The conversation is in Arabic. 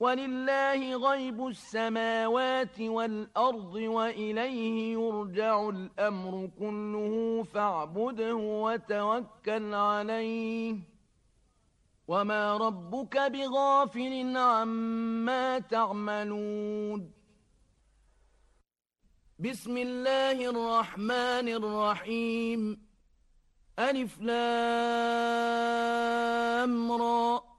ولله غيب السماوات والأرض وإليه يرجع الأمر كله فاعبده وتوكل عليه وما ربك بغافل عما تعملون بسم الله الرحمن الرحيم ألف لام را